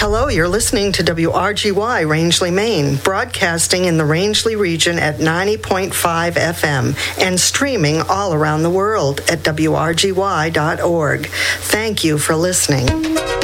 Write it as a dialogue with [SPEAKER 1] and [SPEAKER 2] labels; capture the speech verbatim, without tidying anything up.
[SPEAKER 1] Hello, you're listening to W R G Y Rangeley, Maine, broadcasting in the Rangeley region at ninety point five F M and streaming all around the world at W R G Y dot org. Thank you for listening.